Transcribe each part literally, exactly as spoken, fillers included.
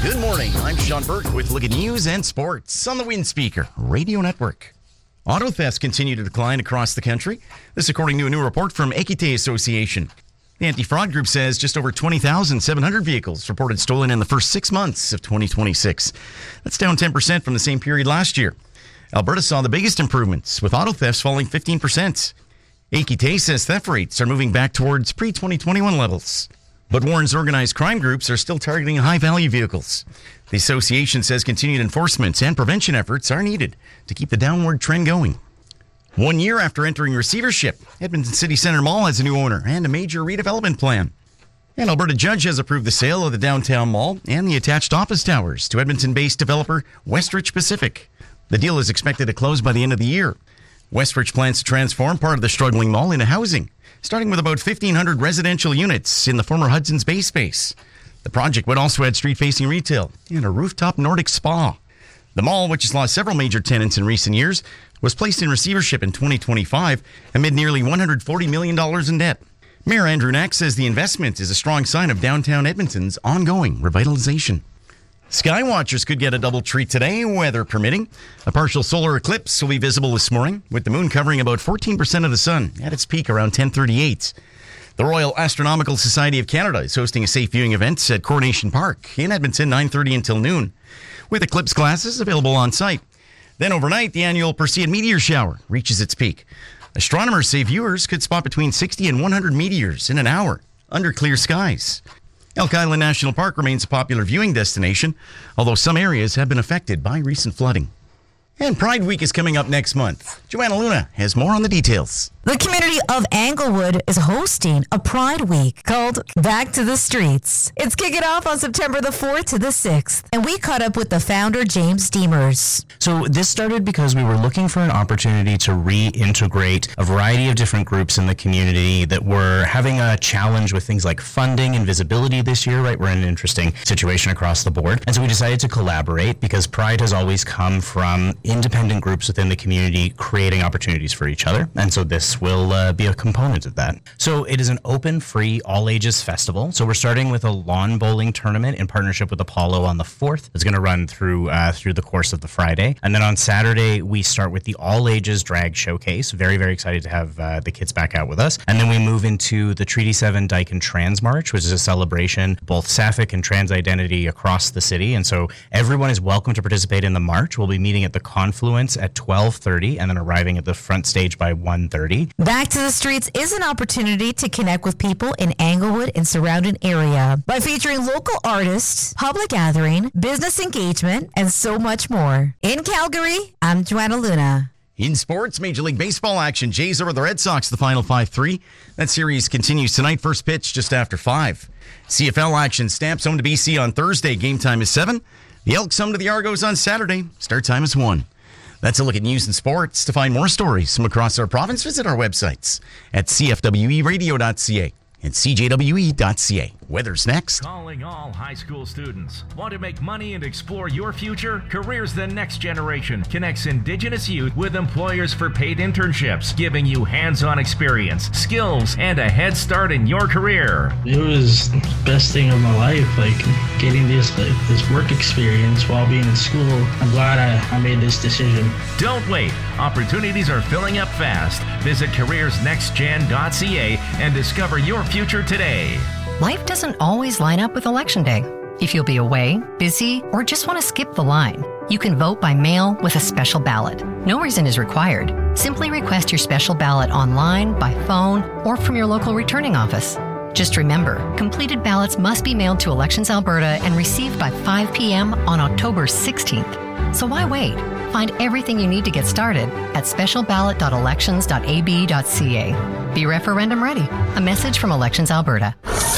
Good morning. I'm Sean Burke with Look at News and Sports on the Wind Speaker Radio Network. Auto thefts continue to decline across the country. This according to a new report from Equité Association. The anti-fraud group says just over twenty thousand seven hundred vehicles reported stolen in the first six months of twenty twenty-six. That's down ten percent from the same period last year. Alberta saw the biggest improvements, with auto thefts falling fifteen percent. Equité says theft rates are moving back towards pre-twenty twenty-one levels. But warns organized crime groups are still targeting high-value vehicles. The association says continued enforcement and prevention efforts are needed to keep the downward trend going. One year after entering receivership, Edmonton City Centre Mall has a new owner and a major redevelopment plan. An Alberta judge has approved the sale of the downtown mall and the attached office towers to Edmonton-based developer Westridge Pacific. The deal is expected to close by the end of the year. Westridge plans to transform part of the struggling mall into housing, starting with about fifteen hundred residential units in the former Hudson's Bay space. The project would also add street-facing retail and a rooftop Nordic spa. The mall, which has lost several major tenants in recent years, was placed in receivership in twenty twenty-five amid nearly one hundred forty million dollars in debt. Mayor Andrew Knack says the investment is a strong sign of downtown Edmonton's ongoing revitalization. Skywatchers could get a double treat today, weather permitting. A partial solar eclipse will be visible this morning, with the moon covering about fourteen percent of the sun at its peak around ten thirty-eight. The Royal Astronomical Society of Canada is hosting a safe viewing event at Coronation Park in Edmonton, nine thirty until noon, with eclipse glasses available on site. Then overnight, the annual Perseid meteor shower reaches its peak. Astronomers say viewers could spot between sixty and one hundred meteors in an hour under clear skies. Elk Island National Park remains a popular viewing destination, although some areas have been affected by recent flooding. And Pride Week is coming up next month. Joanna Luna has more on the details. The community of Englewood is hosting a Pride Week called Back to the Streets. It's kicking off on September the fourth to the sixth, and we caught up with the founder, James Demers. So this started because we were looking for an opportunity to reintegrate a variety of different groups in the community that were having a challenge with things like funding and visibility this year, right? We're in an interesting situation across the board. And so we decided to collaborate because Pride has always come from independent groups within the community creating opportunities for each other. And so this will uh, be a component of that. So it is an open, free, all-ages festival. So we're starting with a lawn bowling tournament in partnership with Apollo on the fourth. It's going to run through uh, through the course of the Friday. And then on Saturday, we start with the all-ages drag showcase. Very, very excited to have uh, the kids back out with us. And then we move into the Treaty seven Dyke and Trans March, which is a celebration both sapphic and trans identity across the city. And so everyone is welcome to participate in the march. We'll be meeting at the Confluence at twelve thirty and then arriving at the front stage by one thirty. Back to the Streets is an opportunity to connect with people in Englewood and surrounding area by featuring local artists, public gathering, business engagement, and so much more. In Calgary, I'm Joanna Luna. In sports, Major League Baseball action. Jays over the Red Sox, the final five three. That series continues tonight. First pitch just after five. C F L action. Stamps home to B C on Thursday. Game time is seven. The Elks home to the Argos on Saturday. Start time is one. That's a look at news and sports. To find more stories from across our province, visit our websites at c f w e radio dot c a and c j w e dot c a. Weather's next. Calling all high school students. Want to make money and explore your future? Careers the Next Generation connects Indigenous youth with employers for paid internships, giving you hands-on experience, skills, and a head start in your career. It was the best thing of my life, like getting this like, this work experience while being in school. I'm glad I, I made this decision. Don't wait. Opportunities are filling up fast. Visit careers next gen dot c a and discover your future today. Life doesn't always line up with Election Day. If you'll be away, busy, or just want to skip the line, you can vote by mail with a special ballot. No reason is required. Simply request your special ballot online, by phone, or from your local returning office. Just remember, completed ballots must be mailed to Elections Alberta and received by five p.m. on October sixteenth. So why wait? Find everything you need to get started at special ballot dot elections dot a b dot c a. Be referendum ready. A message from Elections Alberta.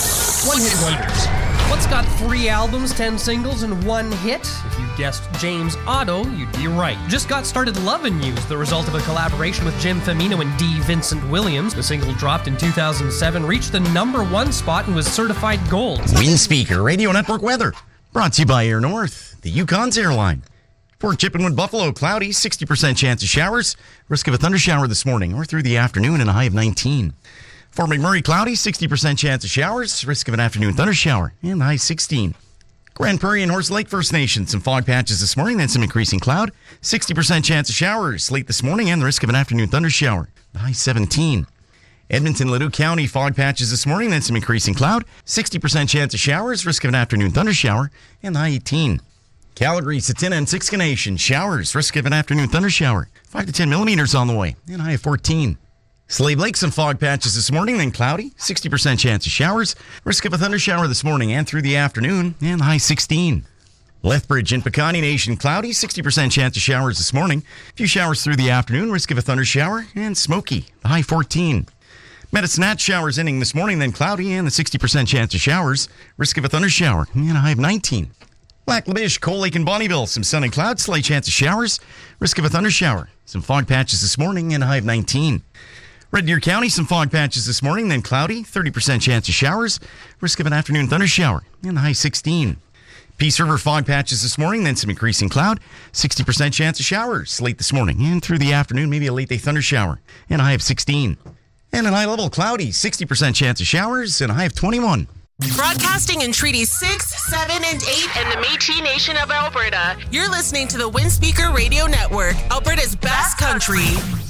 One Hit Wonders. What's got three albums, ten singles, and one hit? If you guessed James Otto, you'd be right. Just Got Started Lovin' You's the result of a collaboration with Jim Femino and D. Vincent Williams. The single dropped in two thousand seven, reached the number one spot, and was certified gold. Wind Speaker Radio Network weather. Brought to you by Air North, the Yukon's airline. Port Chippenwood, Buffalo, cloudy, sixty percent chance of showers. Risk of a thunder shower this morning or through the afternoon and a high of nineteen. Fort McMurray, cloudy, sixty percent chance of showers. Risk of an afternoon thunder shower and high sixteen. Grand Prairie and Horse Lake First Nation, some fog patches this morning, then some increasing cloud. sixty percent chance of showers late this morning and the risk of an afternoon thunder shower. The high seventeen. Edmonton, Leduc County, fog patches this morning, then some increasing cloud. sixty percent chance of showers, risk of an afternoon thunder shower, and the high eighteen. Calgary, Satina, and Siksika Nation, showers, risk of an afternoon thunder shower. five to ten millimeters on the way, and high of fourteen. Slave Lake, some fog patches this morning, then cloudy. sixty percent chance of showers. Risk of a thunder shower this morning and through the afternoon, and high sixteen. Lethbridge and Piikani Nation, cloudy. sixty percent chance of showers this morning. A few showers through the afternoon. Risk of a thunder shower, and smoky. The high fourteen. Medicine Hat, showers ending this morning, then cloudy, and the sixty percent chance of showers. Risk of a thunder shower, and a high of nineteen. Lac La Biche, Cold Lake, and Bonnyville, some sun and clouds. Slight chance of showers. Risk of a thunder shower. Some fog patches this morning, and a high of nineteen. Red Deer County, some fog patches this morning, then cloudy, thirty percent chance of showers, risk of an afternoon thunder shower, and the high sixteen. Peace River, fog patches this morning, then some increasing cloud, sixty percent chance of showers late this morning, and through the afternoon, maybe a late day thunder shower, and a high of sixteen. And an high level cloudy, sixty percent chance of showers, and a high of twenty-one. Broadcasting in Treaties six, seven, and eight and the Métis Nation of Alberta, you're listening to the Windspeaker Radio Network, Alberta's best country.